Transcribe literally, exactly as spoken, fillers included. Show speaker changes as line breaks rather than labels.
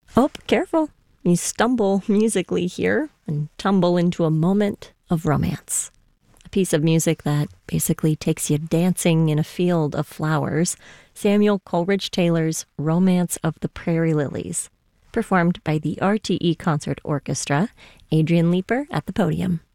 Oh, careful. You stumble musically here and tumble into a moment of romance. A piece of music that basically takes you dancing in a field of flowers. Samuel Coleridge Taylor's Romance of the Prairie Lilies, performed by the R T E Concert Orchestra. Adrian Leeper at the podium.